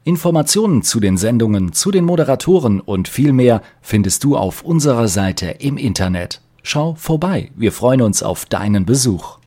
Informationen zu den Sendungen, zu den Moderatoren und viel mehr findest du auf unserer Seite im Internet. Schau vorbei, wir freuen uns auf deinen Besuch.